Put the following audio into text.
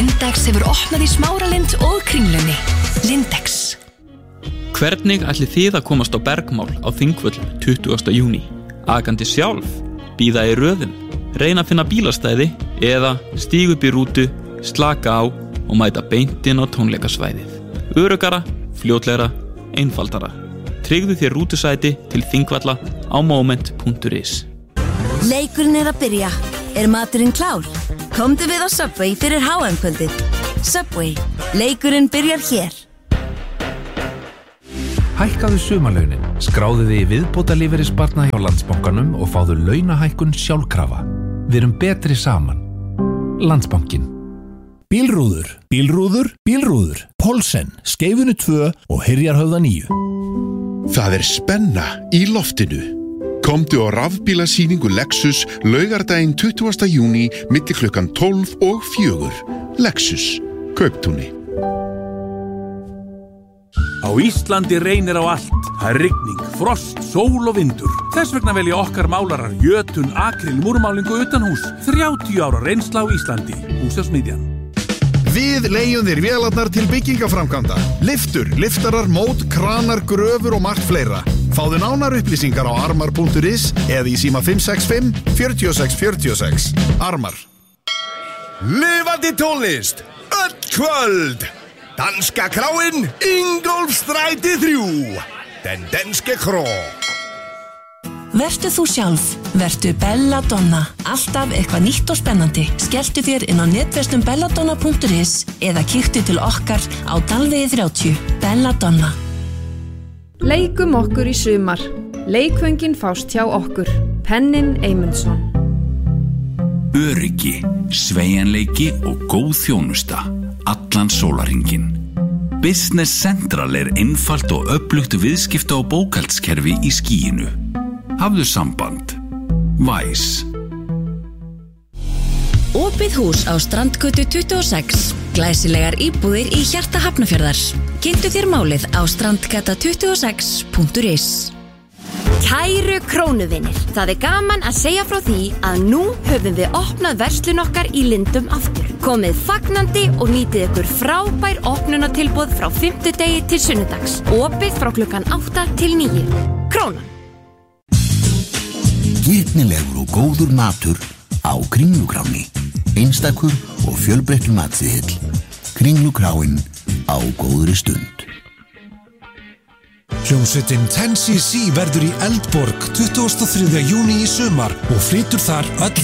Lindex hefur opnað í Smáralind og Kringlunni. Lindex. Hvernig ætli þið að komast á bergmál á Þingvöllum 20. júní? Akandi sjálf, bíða í röðum, reyna að finna bílastæði eða stíga upp í rútu, slaka á og mæta beint inn á tónleikasvæðið. Öruggara, fljótlegra, einfaldara. Tryggðu þér rútusæti til Þingvalla á moment.is. Leikurinn að byrja. Maturinn klár? Komdu við á Subway fyrir HM-kvöldið. Subway. Leikurinn byrjar hér. Hækkaðu sumarlaunin, skráðu þig í viðbótarlífeyrissparnað hjá Landsbankanum og fáðu launahækkun sjálfkrafa. Við erum betri saman. Landsbankinn. Bílrúður, bílrúður, bílrúður. Poulsen, Skeifunu 2 og Hyrjarhöfða 9. Það spenna í loftinu. Komdu á rafbílasýningu Lexus laugardaginn 20. júní milli klukkan 12 og 4. Lexus, Kauptúni. Á Íslandi reynir á allt. Það rigning, frost, sól og vindur. Þess vegna velja okkar málarar jötun, akril, múrmálingu utanhús. 30 ára reynsla á Íslandi. Húsasmiðjan. Við leigjum þér vélarnar til byggingaframkvæmda. Lyftur, lyftarar, mót, kranar, gröfur og margt fleira. Fáðu nánar upplýsingar á armar.is eða í síma 565 46 46. Armar. Lifandi tónlist, öll kvöld. Danska kráin, Ingólfsstræti 3. Den danske krå. Vertu þú sjálf, vertu Belladonna. Alltaf eitthvað nýtt og spennandi. Skelltu þér inn á netverslun belladonna.is eða kíktu til okkar á Dalvegi 30. Belladonna. Leikum okkur í sumar. Leikvöngin fást hjá okkur. Pennin Eymundsson. Öryggi, sveigjanleiki og góð þjónusta. Allan sólarhringinn. Business Central einfalt og öflugt viðskipta- og bókhaldskerfi í skýinu. Hafðu samband. Væs. Opið hús á Strandgötu 26. Glæsilegar íbúðir í hjarta Hafnarfjarðar. Kynntu þér málið á strandgata26.is. Kæru krónuvinir, það gaman að segja frá því að nú höfum við opnað verslun okkar í Lindum aftur. Komið fagnandi og nýtið ykkur frábær opnunartilboð frá 5. degi til sunnudags. Opið frá klukkan 8 til 9. Krónan. Gyrnilegur og góður matur á Kringlukráni. Einstakur og fjölbreyttur matseðill. Kringlukráin á góðri stund. Hljómsveitin 10cc verður í Eldborg 23. júní í sumar og flytur þar öll